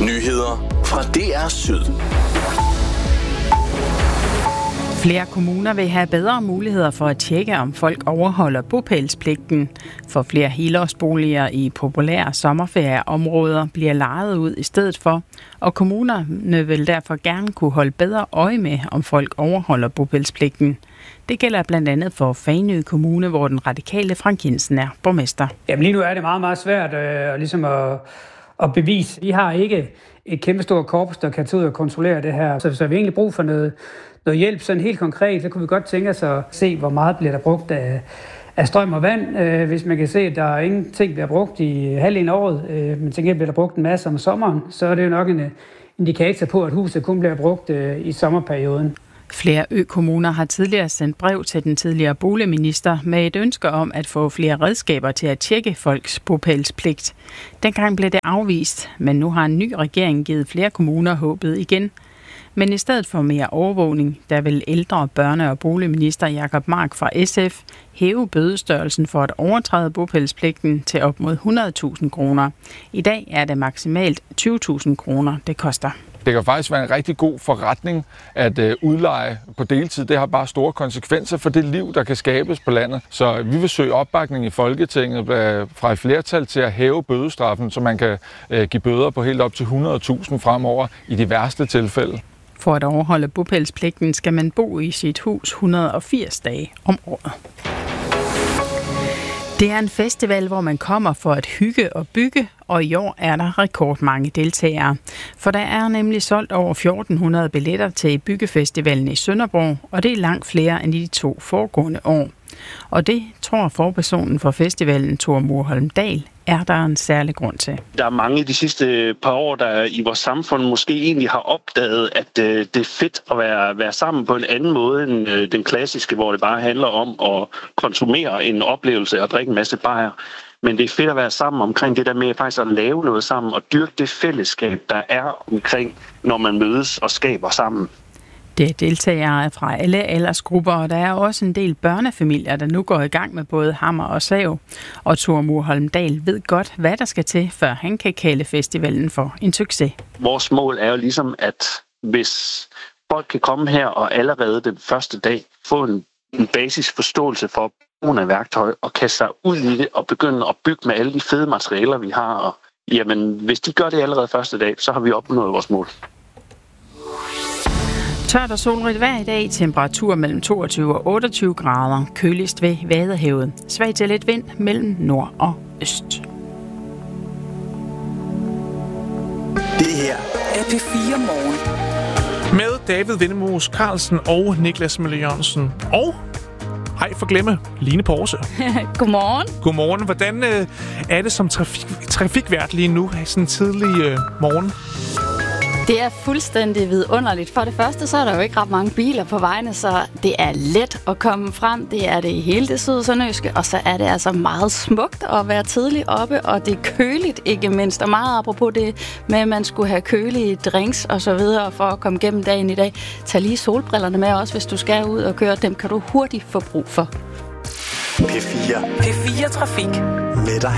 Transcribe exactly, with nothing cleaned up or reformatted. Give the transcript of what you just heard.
Nyheder fra D R Syd. Flere kommuner vil have bedre muligheder for at tjekke, om folk overholder bopælspligten. For flere helårsboliger i populære sommerferieområder bliver lejet ud i stedet for, og kommunerne vil derfor gerne kunne holde bedre øje med, om folk overholder bopælspligten. Det gælder blandt andet for Fanø Kommune, hvor den radikale Frank Jensen er borgmester. Jamen lige nu er det meget, meget svært øh, ligesom at, at bevise. Vi har ikke et kæmpestort korpus, der kan tage ud og kontrollere det her. Så, så vi har egentlig brug for noget, noget hjælp. Sådan helt konkret, så kunne vi godt tænke os at se, hvor meget bliver der brugt af, af strøm og vand. Øh, hvis man kan se, at der er ingenting, der bliver brugt i halvdelen af året, øh, men til gengæld bliver der brugt en masse om sommeren, så er det jo nok en indikator på, at huset kun bliver brugt øh, i sommerperioden. Flere ø-kommuner har tidligere sendt brev til den tidligere boligminister med et ønske om at få flere redskaber til at tjekke folks bopælspligt. Dengang blev det afvist, men nu har en ny regering givet flere kommuner håbet igen. Men i stedet for mere overvågning, der vil ældre børne- og boligminister Jacob Mark fra S F hæve bødestørrelsen for at overtræde bopælspligten til op mod hundrede tusind kroner. I dag er det maksimalt tyve tusind kroner, det koster. Det kan faktisk være en rigtig god forretning at øh, udleje på deltid. Det har bare store konsekvenser for det liv, der kan skabes på landet. Så vi vil søge opbakning i Folketinget øh, fra et flertal til at hæve bødestraffen, så man kan øh, give bøder på helt op til hundrede tusind fremover i de værste tilfælde. For at overholde bopælspligten skal man bo i sit hus et hundrede og firs dage om året. Det er en festival, hvor man kommer for at hygge og bygge, og i år er der rekordmange deltagere. For der er nemlig solgt over fjorten hundrede billetter til byggefestivalen i Sønderborg, og det er langt flere end i de to foregående år. Og det tror forpersonen for festivalen, Thor Murholm Dahl, er der en særlig grund til. Der er mange de sidste par år, der i vores samfund måske egentlig har opdaget, at øh, det er fedt at være, være sammen på en anden måde end øh, den klassiske, hvor det bare handler om at konsumere en oplevelse og drikke en masse bajer. Men det er fedt at være sammen omkring det der med faktisk at lave noget sammen og dyrke det fællesskab, der er omkring, når man mødes og skaber sammen. Det er deltagere fra alle aldersgrupper, og der er også en del børnefamilier, der nu går i gang med både hammer og sav. Og Thor Murholm Dahl ved godt, hvad der skal til, før han kan kalde festivalen for en succes. Vores mål er jo ligesom, at hvis folk kan komme her og allerede den første dag få en, en basisk forståelse for brugen af værktøj og kaste sig ud i det og begynde at bygge med alle de fede materialer, vi har. Og, jamen, hvis de gør det allerede første dag, så har vi opnået vores mål. Tørt og solrigt vejr i dag, temperatur mellem toogtyve og otteogtyve grader, køligst ved Vadehavet. Svag til lidt vind mellem nord og øst. Det her er P fire Morgen. Med David Vindemos Carlsen og Niklas Møller Jørgensen. Og, ej for glemme, Line Porse. Godmorgen. Godmorgen. Hvordan øh, er det som trafik, trafikvært lige nu, sådan en tidlig øh, morgen? Det er fuldstændig vidunderligt. For det første, så er der jo ikke ret mange biler på vejene, så det er let at komme frem. Det er det i hele det sydsønderjyske, og så er det altså meget smukt at være tidligt oppe, og det er køligt ikke mindst. Og meget apropos det med, at man skulle have kølige drinks og så videre for at komme gennem dagen i dag. Tag lige solbrillerne med også, hvis du skal ud og køre. Dem kan du hurtigt få brug for. P fire. P fire Trafik. Med dig